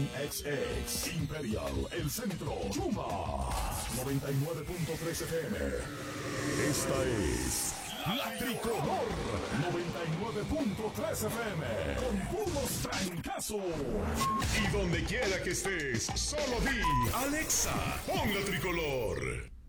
XX, Imperial, El Centro, Chuma, 99.3 FM. Esta es La Tricolor, 99.3 FM, con puros trancazos. Y donde quiera que estés, solo di, Alexa, pon La Tricolor.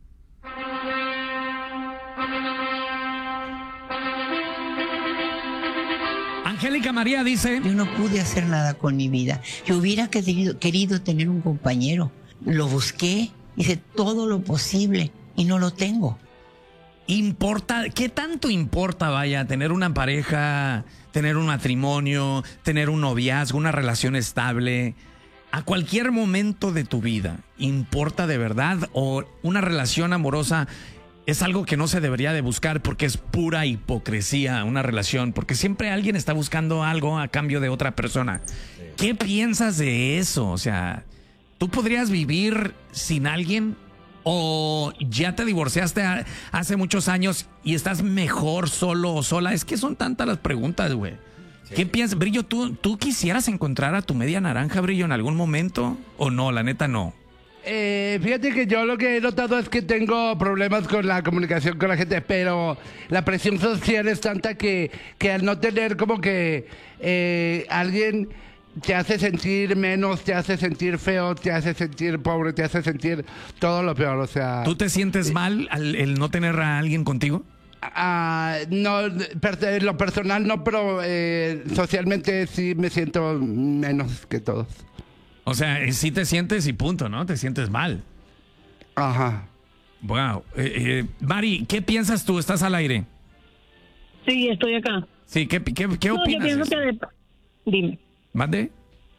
Angélica María dice: yo no pude hacer nada con mi vida. Yo hubiera querido tener un compañero. Lo busqué, hice todo lo posible y no lo tengo. ¿Qué tanto importa, vaya, tener una pareja, tener un matrimonio, tener un noviazgo, una relación estable? A cualquier momento de tu vida, ¿importa de verdad? ¿O una relación amorosa es algo que no se debería de buscar porque es pura hipocresía una relación? Porque siempre alguien está buscando algo a cambio de otra persona. Sí. ¿Qué piensas de eso? O sea, ¿tú podrías vivir sin alguien? ¿O ya te divorciaste hace muchos años y estás mejor solo o sola? Es que son tantas las preguntas, güey. Sí. ¿Qué piensas? Brillo, ¿tú quisieras encontrar a tu media naranja, Brillo, en algún momento? ¿O no? La neta, no. Fíjate que yo lo que he notado es que tengo problemas con la comunicación con la gente, pero la presión social es tanta que al no tener como que alguien te hace sentir menos, te hace sentir feo, te hace sentir pobre, te hace sentir todo lo peor, o sea... ¿Tú te sientes mal el no tener a alguien contigo? No, en lo personal no, pero socialmente sí me siento menos que todos. O sea, sí te sientes y punto, ¿no? Te sientes mal. Ajá. Wow. Mari, ¿qué piensas tú? ¿Estás al aire? Sí, estoy acá. Sí, ¿qué opinas? Yo pienso que... Dime. ¿Mande?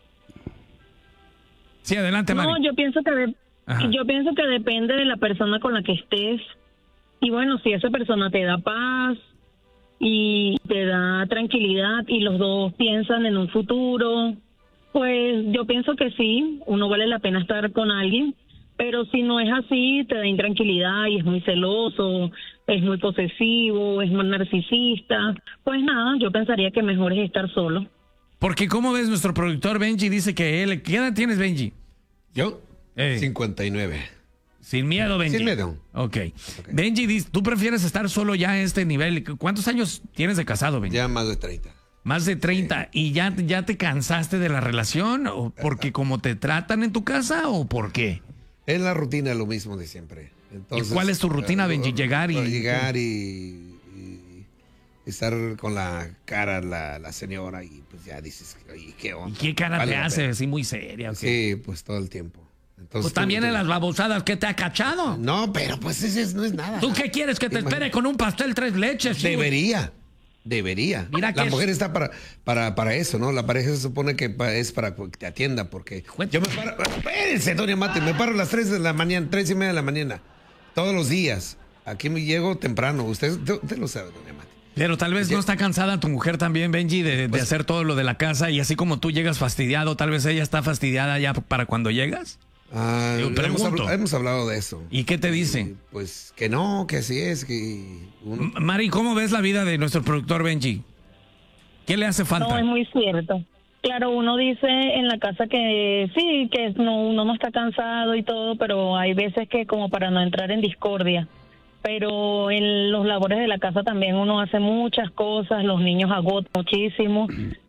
Sí, adelante, Mari. No, yo pienso que depende de la persona con la que estés. Y bueno, si esa persona te da paz y te da tranquilidad y los dos piensan en un futuro, pues yo pienso que sí, uno vale la pena estar con alguien, pero si no es así, te da intranquilidad y es muy celoso, es muy posesivo, es muy narcisista, pues nada, yo pensaría que mejor es estar solo. Porque ¿cómo ves? Nuestro productor Benji dice que él... ¿Qué edad tienes, Benji? ¿Yo? 59. Sin miedo, Benji. Sin miedo. Okay. Benji dice, ¿tú prefieres estar solo ya a este nivel? ¿Cuántos años tienes de casado, Benji? Ya más de 30. Más de 30. Sí. ¿Y ya te cansaste de la relación? ¿O porque como te tratan en tu casa o por qué? Es la rutina, lo mismo de siempre. Entonces, ¿y cuál es tu rutina, Benji? Llegar y estar con la cara la señora y pues ya dices, oye, ¿qué onda? ¿Y qué cara te hace? Así muy seria. Sí, pues todo el tiempo. Entonces, pues también en las babosadas que te ha cachado. No, pero pues ese no es nada. ¿Tú qué quieres? ¿Que te espere con un pastel 3 leches? Debería. Mira la mujer está para eso, ¿no? La pareja se supone que es para que te atienda, porque yo me paro, espérense, doña Mate, me paro a las 3 de la mañana, 3:30 de la mañana, todos los días. Aquí me llego temprano, usted lo sabe, doña Mate. Pero tal vez no está cansada tu mujer también, Benji, de hacer todo lo de la casa, y así como tú llegas fastidiado, tal vez ella está fastidiada ya para cuando llegas. Hemos hablado de eso. ¿Y qué te dice? Pues que no, que así es, que... Mari, ¿cómo ves la vida de nuestro productor Benji? ¿Qué le hace falta? No, es muy cierto. Claro, uno dice en la casa que sí, que uno no está cansado y todo, pero hay veces que como para no entrar en discordia. Pero en los labores de la casa también uno hace muchas cosas, los niños agotan muchísimo.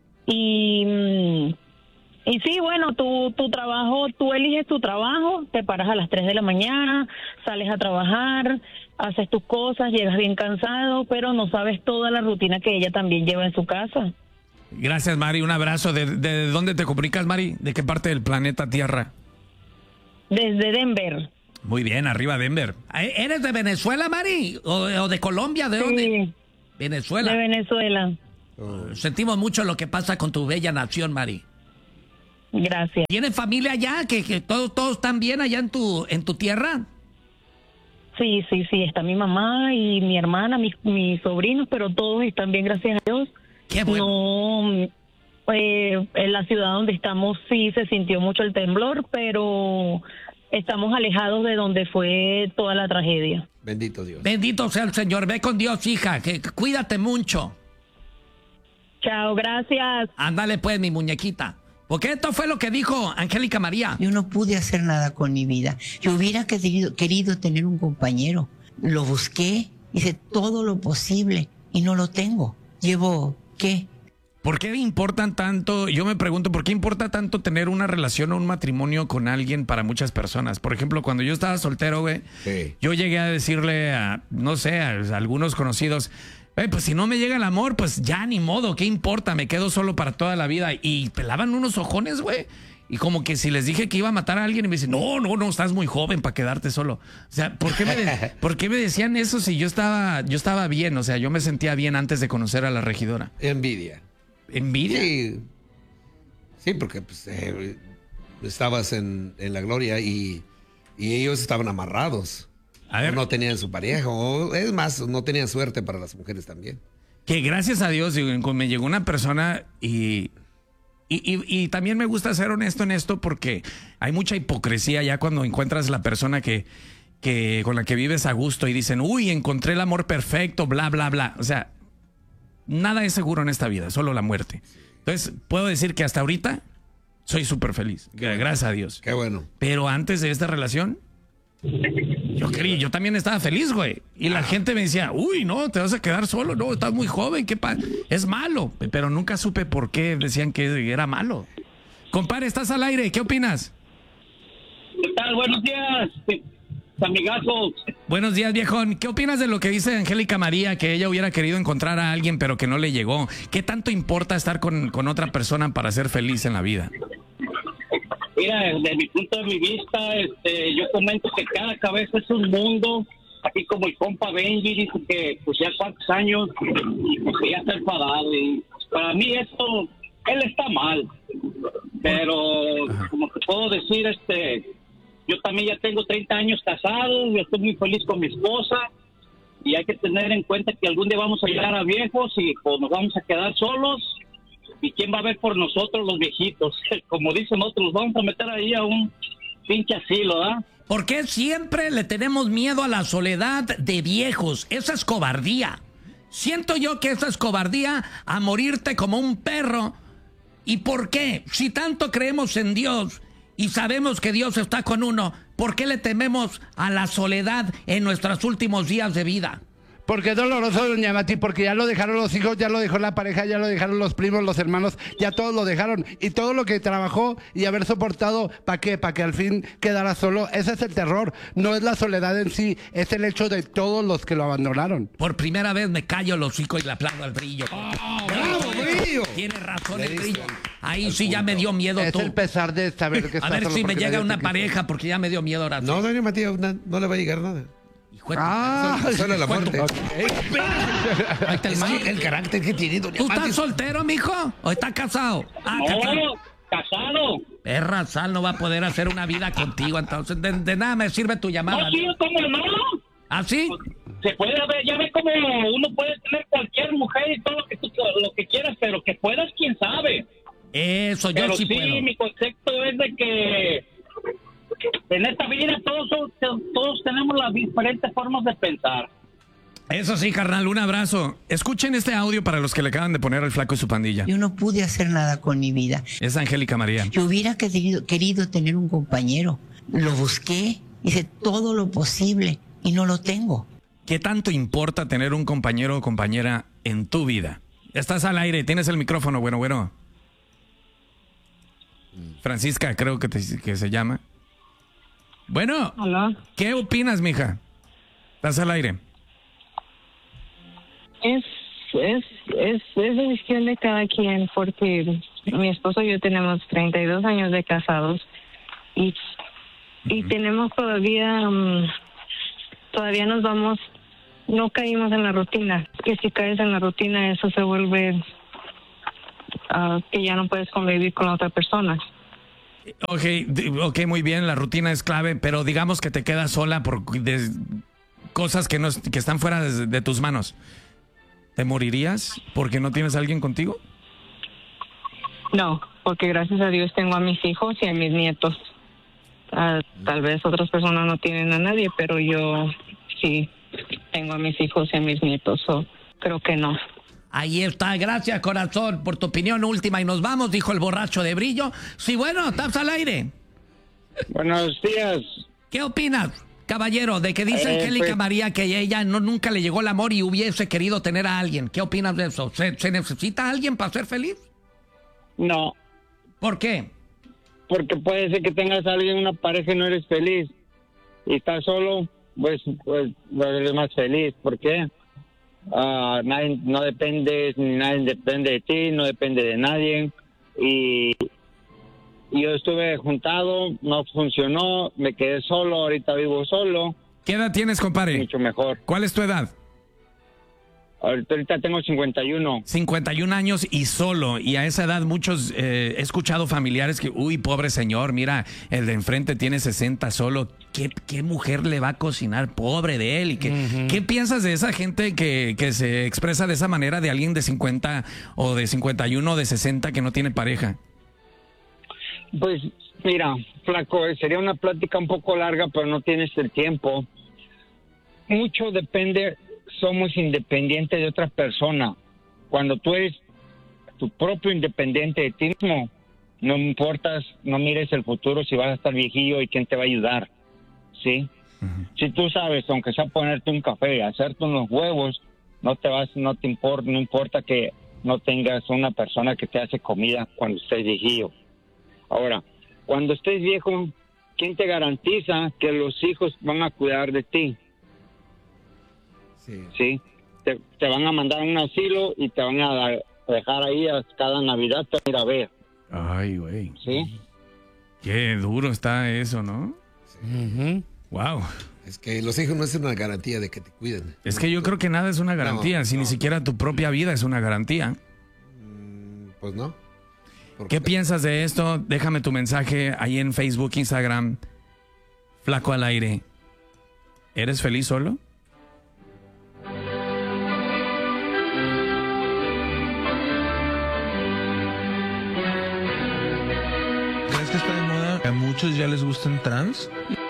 Y sí, bueno, tu trabajo, tú eliges tu trabajo, te paras a las 3 de la mañana, sales a trabajar, haces tus cosas, llegas bien cansado, pero no sabes toda la rutina que ella también lleva en su casa. Gracias, Mari, un abrazo. ¿De dónde te comunicas, Mari? ¿De qué parte del planeta Tierra? Desde Denver. Muy bien, arriba Denver. ¿Eres de Venezuela, Mari? ¿O de Colombia? ¿De dónde? Sí. Venezuela. De Venezuela. Sentimos mucho lo que pasa con tu bella nación, Mari. Gracias. ¿Tienes familia allá? ¿Que todos están bien allá en tu tierra? Sí, está mi mamá y mi hermana, mis sobrinos, pero todos están bien, gracias a Dios. Qué bueno. No, en la ciudad donde estamos sí se sintió mucho el temblor, pero estamos alejados de donde fue toda la tragedia. Bendito Dios. Bendito sea el Señor. Ve con Dios, hija, que cuídate mucho. Chao, gracias. Ándale pues, mi muñequita. Porque esto fue lo que dijo Angélica María. Yo no pude hacer nada con mi vida. Yo hubiera querido tener un compañero. Lo busqué, hice todo lo posible y no lo tengo. Llevo, ¿qué? ¿Por qué importan tanto? Yo me pregunto, ¿por qué importa tanto tener una relación o un matrimonio con alguien para muchas personas? Por ejemplo, cuando yo estaba soltero, güey, yo llegué a decirle a, no sé, a algunos conocidos, pues si no me llega el amor, pues ya ni modo, ¿qué importa? Me quedo solo para toda la vida. Y pelaban unos ojones, güey. Y como que si les dije que iba a matar a alguien y me dicen, no, estás muy joven para quedarte solo. O sea, ¿por qué me decían eso si yo estaba bien? O sea, yo me sentía bien antes de conocer a la regidora. Envidia. ¿Envidia? Sí, porque pues, estabas en la gloria y ellos estaban amarrados. A ver. No tenían su pareja, o es más, no tenían suerte para las mujeres también. Que gracias a Dios, digo, me llegó una persona y también me gusta ser honesto en esto porque hay mucha hipocresía ya cuando encuentras la persona que con la que vives a gusto y dicen, uy, encontré el amor perfecto, bla, bla, bla. O sea, nada es seguro en esta vida, solo la muerte. Entonces, puedo decir que hasta ahorita soy súper feliz. Gracias a Dios. Qué bueno. Pero antes de esta relación, yo también estaba feliz, güey. Y la gente me decía, uy, no, te vas a quedar solo. No, estás muy joven, es malo. Pero nunca supe por qué decían que era malo. Compadre, estás al aire, ¿qué opinas? ¿Qué tal? Buenos días, amigazos. Buenos días, viejón. ¿Qué opinas de lo que dice Angélica María, que ella hubiera querido encontrar a alguien pero que no le llegó? ¿Qué tanto importa estar con otra persona para ser feliz en la vida? Mira, desde mi punto de vista, yo comento que cada cabeza es un mundo. Aquí como el compa Benji dice que pues ya cuántos años y pues que ya está enfadado. Y para mí esto, él está mal. Pero como te puedo decir, yo también ya tengo 30 años casado, yo estoy muy feliz con mi esposa y hay que tener en cuenta que algún día vamos a llegar a viejos y pues nos vamos a quedar solos. ¿Y quién va a ver por nosotros los viejitos? Como dicen otros, los vamos a meter ahí a un pinche asilo, ¿verdad? ¿Por qué siempre le tenemos miedo a la soledad de viejos? Esa es cobardía. Siento yo que esa es cobardía a morirte como un perro. ¿Y por qué? Si tanto creemos en Dios y sabemos que Dios está con uno, ¿por qué le tememos a la soledad en nuestros últimos días de vida? Porque es doloroso, doña Mati, porque ya lo dejaron los hijos, ya lo dejó la pareja, ya lo dejaron los primos, los hermanos, ya todos lo dejaron. Y todo lo que trabajó y haber soportado, ¿para qué? Para que al fin quedara solo. Ese es el terror. No es la soledad en sí, es el hecho de todos los que lo abandonaron. Por primera vez me callo el hocico y le aplaudo al Brillo. ¡Bravo, Brillo! Tiene razón el Brillo. Ahí sí ya me dio miedo es tú. el pesar de saber que a ver si me llega una pareja, porque ya me dio miedo ahora. No, doña Matías, no le va a llegar nada. Solo la muerte. Ahí está el carácter que tiene doña ¿Tú Mati. estás soltero, mijo? ¿O estás casado? No, casado. Perra, Sal no va a poder hacer una vida contigo, entonces de nada me sirve tu llamada. No, sí, ¿cómo no? ¿Ah, sí? Se puede ver, ya ves cómo uno puede tener cualquier mujer y todo lo que quieras, pero que puedas, quién sabe. Eso, yo pero sí puedo. Mi concepto es de que en esta vida todos tenemos las diferentes formas de pensar. Eso sí, carnal, un abrazo. Escuchen este audio para los que le acaban de poner al Flaco y su pandilla. Yo no pude hacer nada con mi vida. Es Angélica María. Yo hubiera querido tener un compañero. Lo busqué, hice todo lo posible y no lo tengo. ¿Qué tanto importa tener un compañero o compañera en tu vida? Estás al aire, tienes el micrófono, bueno. Francisca, creo que se llama. Bueno, Hola. ¿Qué opinas, mija? Estás al aire. Es decisión de cada quien, porque mi esposo y yo tenemos 32 años de casados y tenemos todavía nos vamos, no caímos en la rutina, que si caes en la rutina eso se vuelve que ya no puedes convivir con la otra persona. Ok, muy bien, la rutina es clave, pero digamos que te quedas sola por cosas que están fuera de tus manos. ¿Te morirías porque no tienes a alguien contigo? No, porque gracias a Dios tengo a mis hijos y a mis nietos. Tal vez otras personas no tienen a nadie, pero yo sí tengo a mis hijos y a mis nietos, creo que no. Ahí está, gracias corazón por tu opinión última y nos vamos, dijo el borracho de brillo. Sí, bueno, estás al aire. Buenos días. ¿Qué opinas, caballero, de que dice Angélica María que ella nunca le llegó el amor y hubiese querido tener a alguien? ¿Qué opinas de eso? ¿Se necesita a alguien para ser feliz? No. ¿Por qué? Porque puede ser que tengas a alguien, una pareja y no eres feliz. Y estás solo, pues no eres más feliz. ¿Por qué? Nadie, no dependes, ni nadie depende de ti, no depende de nadie. Y yo estuve juntado, no funcionó, me quedé solo, ahorita vivo solo. ¿Qué edad tienes, compadre? Mucho mejor. ¿Cuál es tu edad? Ahorita tengo 51. 51 años y solo. Y a esa edad muchos, he escuchado familiares que, uy, pobre señor, mira, el de enfrente tiene 60 solo. ¿Qué mujer le va a cocinar? Pobre de él. Y ¿qué piensas de esa gente que se expresa de esa manera de alguien de 50 o de 51 o de 60 que no tiene pareja? Pues mira, flaco, sería una plática un poco larga, pero no tienes el tiempo. Mucho depende. Somos independientes de otra persona. Cuando tú eres tu propio independiente de ti mismo, no importas, no mires el futuro si vas a estar viejillo y quién te va a ayudar, ¿sí? Uh-huh. Si tú sabes, aunque sea ponerte un café, hacerte unos huevos, no importa que no tengas una persona que te hace comida cuando estés viejillo. Ahora, cuando estés viejo, ¿quién te garantiza que los hijos van a cuidar de ti? Sí. Te van a mandar a un asilo y te van a dejar ahí cada Navidad para ir a ver. Ay, güey. Sí. Qué duro está eso, ¿no? Sí. Uh-huh. Wow. Es que los hijos no es una garantía de que te cuiden. Es que yo creo que nada es una garantía, ni siquiera tu propia vida es una garantía. Pues no. ¿Qué piensas de esto? Déjame tu mensaje ahí en Facebook, Instagram. Flaco al aire. ¿Eres feliz solo? Que está de moda, a muchos ya les gustan trans.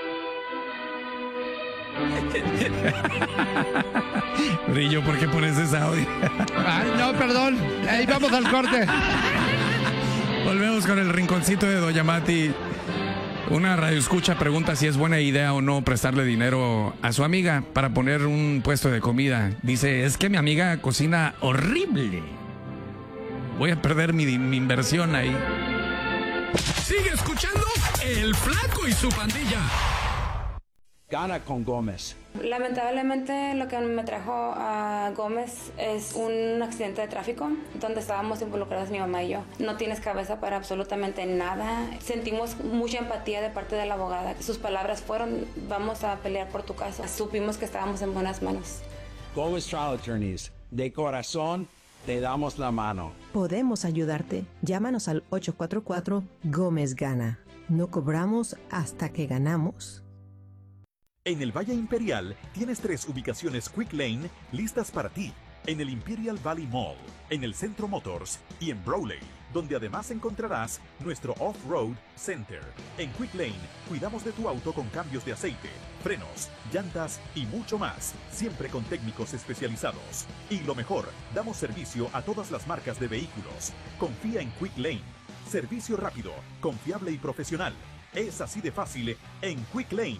Brillo, ¿por qué pones ese audio? Ay, no, perdón. Ahí vamos al corte. Volvemos con el rinconcito de Doña Mati. Una radioescucha pregunta si es buena idea o no prestarle dinero a su amiga para poner un puesto de comida. Dice, es que mi amiga cocina horrible. Voy a perder mi inversión ahí. Sigue escuchando El Flaco y su pandilla. Gana con Gómez. Lamentablemente lo que me trajo a Gómez es un accidente de tráfico donde estábamos involucrados mi mamá y yo. No tienes cabeza para absolutamente nada. Sentimos mucha empatía de parte de la abogada. Sus palabras fueron, vamos a pelear por tu caso. Supimos que estábamos en buenas manos. Gómez Trial Attorneys, de corazón te damos la mano. Podemos ayudarte. Llámanos al 844 Gómez Gana. No cobramos hasta que ganamos. En el Valle Imperial tienes 3 ubicaciones Quick Lane listas para ti. En el Imperial Valley Mall, en el Centro Motors y en Brawley, donde además encontrarás nuestro Off-Road Center. En Quick Lane cuidamos de tu auto con cambios de aceite, frenos, llantas y mucho más, siempre con técnicos especializados. Y lo mejor, damos servicio a todas las marcas de vehículos. Confía en Quick Lane. Servicio rápido, confiable y profesional. Es así de fácil en Quick Lane.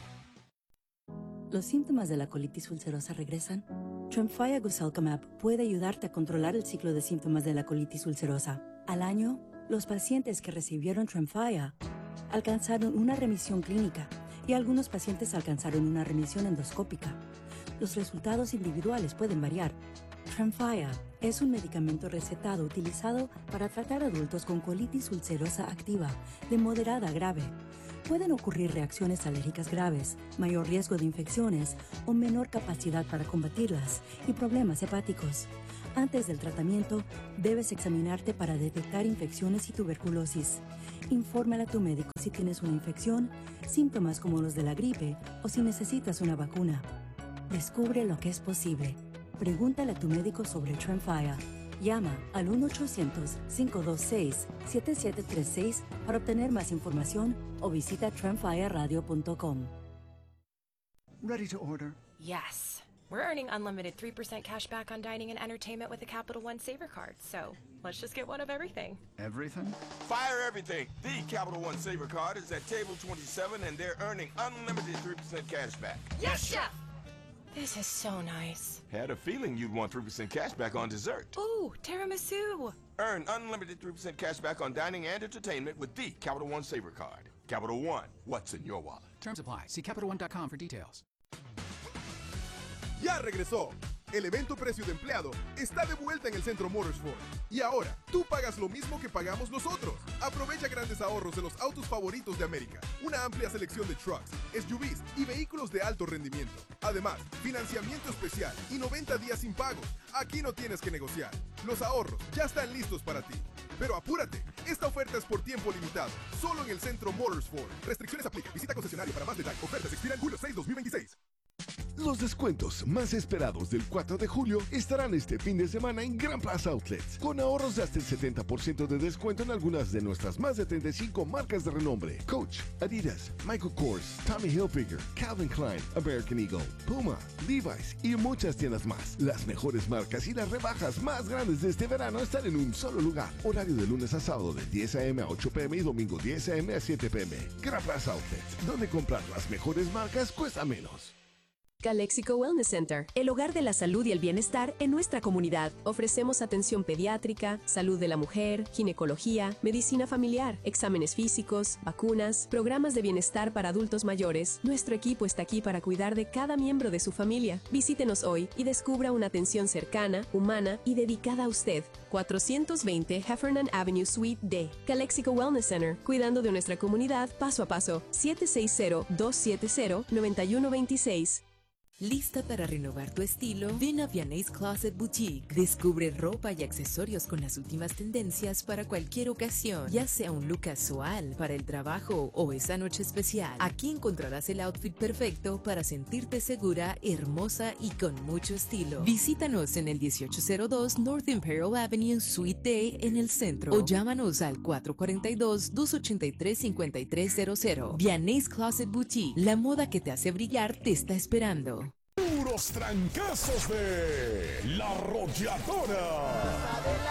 ¿Los síntomas de la colitis ulcerosa regresan? Tremfya Guselkumab puede ayudarte a controlar el ciclo de síntomas de la colitis ulcerosa. Al año, los pacientes que recibieron Tremfya alcanzaron una remisión clínica y algunos pacientes alcanzaron una remisión endoscópica. Los resultados individuales pueden variar. Tremfya es un medicamento recetado utilizado para tratar adultos con colitis ulcerosa activa de moderada a grave. Pueden ocurrir reacciones alérgicas graves, mayor riesgo de infecciones o menor capacidad para combatirlas y problemas hepáticos. Antes del tratamiento, debes examinarte para detectar infecciones y tuberculosis. Infórmale a tu médico si tienes una infección, síntomas como los de la gripe o si necesitas una vacuna. Descubre lo que es posible. Pregúntale a tu médico sobre Tremfya. Llama al 1-800-526-7736 para obtener más información o visita tremfyaradio.com. Ready to order? Yes. We're earning unlimited 3% cash back on dining and entertainment with the Capital One Saver Card. So let's just get one of everything. Everything? Fire everything. The Capital One Saver Card is at table 27 and they're earning unlimited 3% cash back. Yes, Chef! This is so nice. Had a feeling you'd want 3% cash back on dessert. Ooh, tiramisu. Earn unlimited 3% cash back on dining and entertainment with the Capital One Saver Card. Capital One, what's in your wallet? Terms apply. See CapitalOne.com for details. Ya regresó. El evento Precio de Empleado está de vuelta en el Centro Motorsport. Y ahora, tú pagas lo mismo que pagamos nosotros. Aprovecha grandes ahorros de los autos favoritos de América. Una amplia selección de trucks, SUVs y vehículos de alto rendimiento. Además, financiamiento especial y 90 días sin pagos. Aquí no tienes que negociar. Los ahorros ya están listos para ti. Pero apúrate, esta oferta es por tiempo limitado, solo en el Centro Motorsport. Restricciones aplican. Visita concesionario para más detalles. Ofertas expiran julio 6, 2026. Los descuentos más esperados del 4 de julio estarán este fin de semana en Gran Plaza Outlets, con ahorros de hasta el 70% de descuento en algunas de nuestras más de 35 marcas de renombre: Coach, Adidas, Michael Kors, Tommy Hilfiger, Calvin Klein, American Eagle, Puma, Levi's y muchas tiendas más. Las mejores marcas y las rebajas más grandes de este verano están en un solo lugar. Horario de lunes a sábado de 10 a.m. a 8 p.m. y domingo 10 a.m. a 7 p.m. Gran Plaza Outlets, donde comprar las mejores marcas cuesta menos. Calexico Wellness Center, el hogar de la salud y el bienestar en nuestra comunidad. Ofrecemos atención pediátrica, salud de la mujer, ginecología, medicina familiar, exámenes físicos, vacunas, programas de bienestar para adultos mayores. Nuestro equipo está aquí para cuidar de cada miembro de su familia. Visítenos hoy y descubra una atención cercana, humana y dedicada a usted. 420 Heffernan Avenue Suite D. Calexico Wellness Center, cuidando de nuestra comunidad paso a paso. 760-270-9126. ¿Lista para renovar tu estilo? Ven a Vianney's Closet Boutique. Descubre ropa y accesorios con las últimas tendencias para cualquier ocasión, ya sea un look casual, para el trabajo o esa noche especial. Aquí encontrarás el outfit perfecto para sentirte segura, hermosa y con mucho estilo. Visítanos en el 1802 North Imperial Avenue, Suite D, en el centro, o llámanos al 442-283-5300. Vianney's Closet Boutique. La moda que te hace brillar te está esperando. Puros trancazos de La Arrolladora.